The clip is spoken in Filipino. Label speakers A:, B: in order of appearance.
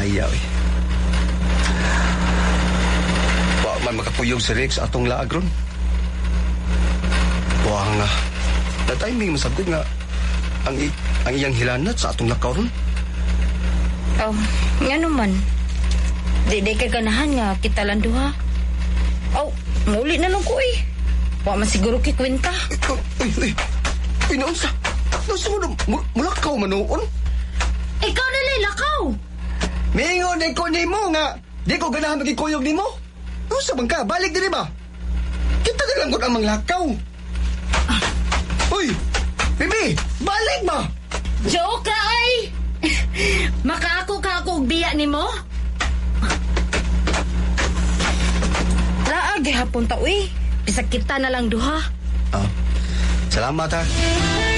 A: kahiya eh. Wa man makapuyog si Rex atong laag ron. Wa nga. Na-timing masabot nga ang iyang hilanat sa atong lakaw ron.
B: Nga naman. Di kay ganahan nga kita lang duha. Muli na lang ko eh. Wa man siguro kikwenta.
A: Uy, naunsa? Nasa mo mulakaw manoon?
B: Ikaw na lakaw.
A: Mingon ko ni mo nga. Di ko ganahan magikuyog ni mo. Nasa bang ka? Balik din ba? Kita na lang ko ang manglakaw. Uy! Bibi! Balik ba?
B: Joke ra ay! Makaako ka ako biya ni mo? Laag hapon ta uy. Bisag kita na lang duha.
A: Salamat ha.